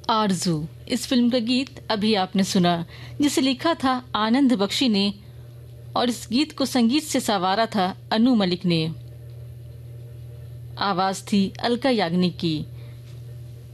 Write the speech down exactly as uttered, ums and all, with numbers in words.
आरजू इस फिल्म का गीत अभी आपने सुना, जिसे लिखा था आनंद बख्शी ने और इस गीत को संगीत से संवारा था अनु मलिक ने। आवाज थी अलका याग्निक की।